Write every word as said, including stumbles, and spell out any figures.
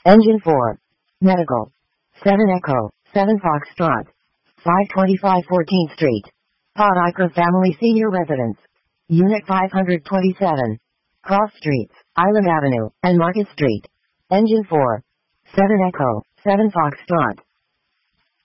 Engine four. Medical. seven Echo, seven Foxtrot. five twenty-five fourteenth Street. Pod Iker Family Senior Residence. Unit five twenty-seven. Cross Streets, Island Avenue, and Market Street. Engine four. seven Echo, seven Foxtrot.